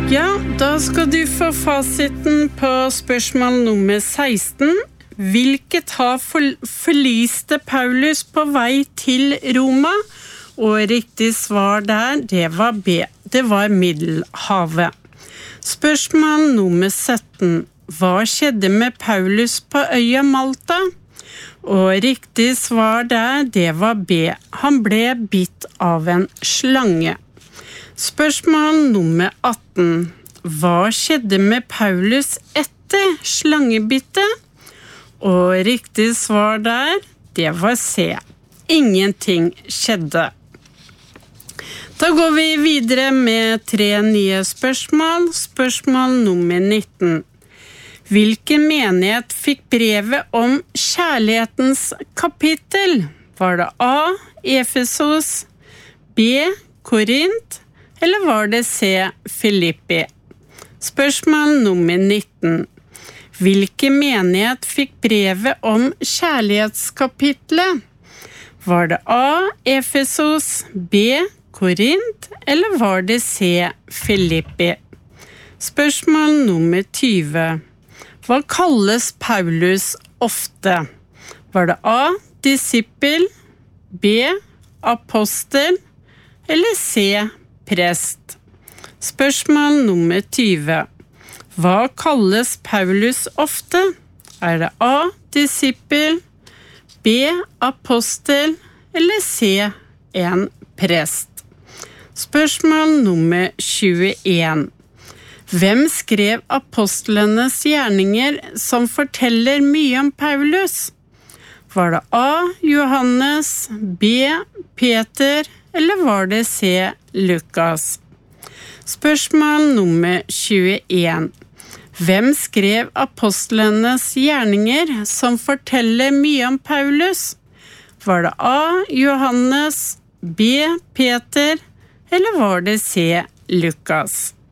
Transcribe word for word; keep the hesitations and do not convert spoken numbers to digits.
Ja, da skal du få fasiten på spørsmål nummer seksten. Hvilket hav forliste Paulus på vei til Roma? Og riktig svar der, det var B. Det var Middelhavet. Spørsmål nummer sytten. Hva skjedde med Paulus på øya Malta? Og riktig svar der, det var B. Han ble bitt av en slange. Spørsmål nummer atten. Hva skjedde med Paulus etter slangebittet? Og riktig svar der, det var C. Ingenting skjedde. Da går vi videre med tre nye spørsmål. Spørsmål nummer nitten. Hvilken menighet fikk brevet om kjærlighetens kapittel? Var det A. Efesos, B. Korint, eller var det C. Filippi? Spørsmål nummer nitten. Hvilken menighet fikk brevet om kjærlighetskapitlet? Var det A. Efesos, B. Korint, eller var det C. Filippi? Spørsmål nummer tyve. Hva kalles Paulus ofte? Var det A. Disippel, B. Apostel, eller C. Prest? Spørsmål nummer tyve. Hva kalles Paulus ofte? Er det A. Disippel, B. Apostel, eller C. En prest? Spørsmål nummer tjueen. Hvem skrev apostlenes gjerninger som forteller mye om Paulus? Var det A. Johannes, B. Peter, eller var det C. Lukas? Spørsmål nummer tjueen. Hvem skrev apostlenes gjerninger som forteller mye om Paulus? Var det A. Johannes, B. Peter, eller var det C. Lukas?